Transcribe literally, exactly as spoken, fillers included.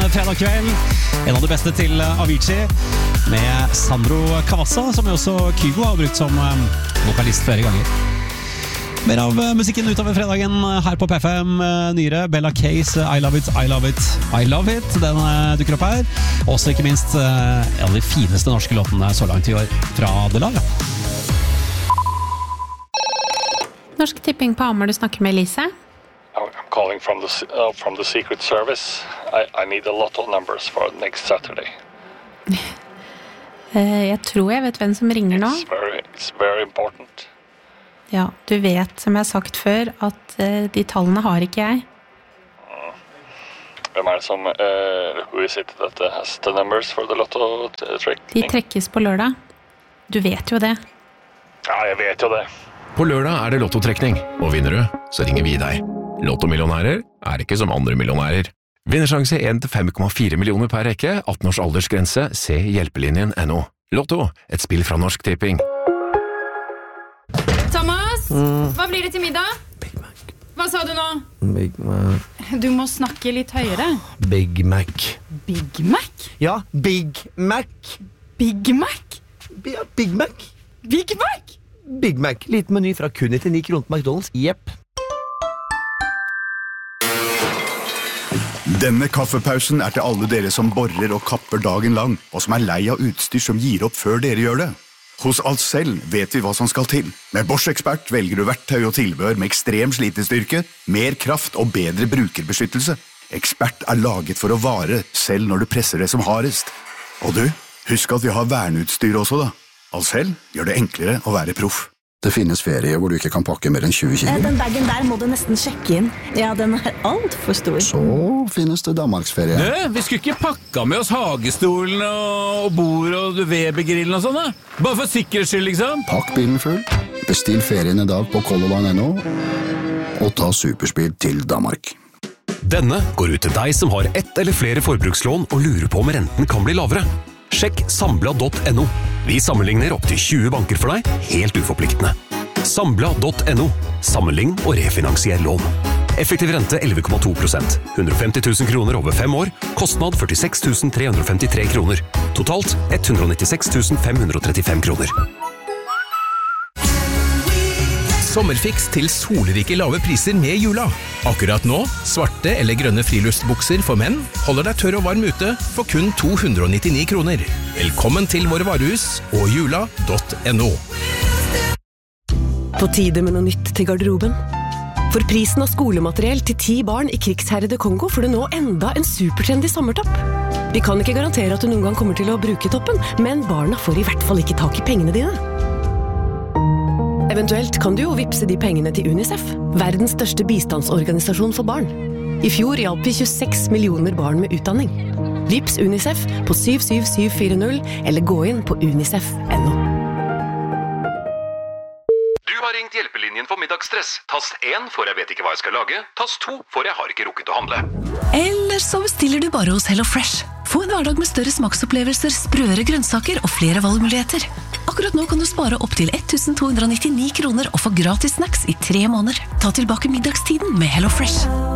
fredag kveld. En av de beste til Avicii, med Sandro Cavazza, som jo også Kygo har brukt som vokalist flere ganger. Mer av musikken utover fredagen her på P F M. Nyere, Bella Case, I Love It, I Love It, I Love It. Den dukker opp her. Også ikke minst en av de fineste norske låtene så langt i år fra The Love. Norsk Tipping på Hamar, du snakker med Elise. I'm calling from the uh, from the Secret Service. I, I need a lot of numbers for next Saturday. Jeg tror jeg vet hvem som ringer nå. It's very, it's very important. Ja, du vet, som jeg har sagt før, at uh, de tallene har ikke jeg. Mm. Hvem er det som, uh, who is it that has the numbers for the lotto trick? De trekkes på lørdag. Du vet jo det. Ja, jeg vet jo det. På lørdag er det lottotrekning, og vinner du, så ringer vi deg. Lottomillionærer er ikke som andre millionærer. Vinnersjanse en til fem komma fire millioner per rekke, atten års aldersgrense, se hjelpelinjen punktum no. Lotto, et spill fra Norsk Tipping. Thomas, mm. hva blir det til middag? Big Mac. Hva sa du nå? Big Mac. Du må snakke litt høyere. Big Mac. Big Mac? Ja, Big Mac. Big Mac? Ja, Big Mac. Big Mac? Big Mac, liten meny fra kun nittini kroner på McDonald's. Jepp. Denne kaffepausen er til alle dere som borer og kapper dagen lang, og som er lei av utstyr som gir opp før dere gjør det. Hos Ahlsell vet vi hva som skal til. Med Bosch Expert velger du verktøy og tilbehør med ekstrem slitestyrke, mer kraft og bedre brukerbeskyttelse. Expert er laget for å vare, selv når du presser det som hardest. Og du, husk at vi har verneutstyr også da. Ahlsell gjør det enklere å være proff. Det finnes ferie hvor du ikke kan pakke mer enn tjue kilo. Den bagen der må du nesten sjekke inn. Ja, den er alt for stor. Så finnes det Danmarksferie. Nø, vi skulle ikke pakka med oss hagestolen og bord og Webergrillen og sånn da. Bare for sikkerhets skyld, liksom. Pakk bilen full, bestill ferien i dag på colorline punktum no og ta superspeed til Danmark. Denne går ut til deg som har ett eller flere forbrukslån og lurer på om renten kan bli lavere. Sjekk sambla punktum no. Vi sammenligner opp til tjue banker for deg, helt uforpliktende. sambla punktum no. Sammenlign og refinansier lån. Effektiv rente elleve komma to prosent. hundre og femti tusen kroner over fem år. Kostnad førtiseks tusen tre hundre og femtitre kroner. Totalt ett hundre og nittiseks tusen fem hundre og trettifem kroner. Sommerfiks til solrike lave priser med Jula. Akkurat nå, svarte eller grønne friluftsbukser for menn holder deg tørr og varm ute for kun to hundre og nittini kroner. Velkommen til våre varehus og jula punktum no. På tide med noe nytt til garderoben. For prisen av skolemateriell til ti barn i krigsherrede Kongo får du nå enda en supertrendy sommertopp. Vi kan ikke garantere at du noen gang kommer til å bruke toppen, men barna får i hvert fall ikke tak i pengene dine. Eventuelt kan du jo vipse de pengene til UNICEF, verdens største bistandsorganisasjon for barn. I fjor hjalp vi tjueseks millioner barn med utdanning. Vips UNICEF på syv syv syv fire null eller gå inn på unicef punktum no. Du har ringt hjelpelinjen for middagsstress. Tast én for jeg vet ikke hva jeg skal lage. Tast to for jeg har ikke rukket å handle. Eller så bestiller du bare hos HelloFresh. Få en hverdag med større smaksopplevelser, sprøere grønnsaker og flere valgmuligheter. Akkurat nå kan du spare opp til ett tusen to hundre og nittini kroner og få gratis snacks i tre måneder. Ta tilbake middagstiden med HelloFresh.